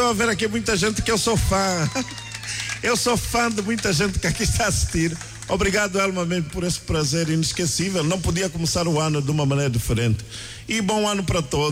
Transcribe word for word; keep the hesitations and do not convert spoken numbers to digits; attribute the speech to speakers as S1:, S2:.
S1: estou a ver aqui muita gente que eu sou fã. Eu sou fã de muita gente que aqui está a assistir. Obrigado, Elma, mesmo por esse prazer inesquecível. Não podia começar o ano de uma maneira diferente. E bom ano para todos.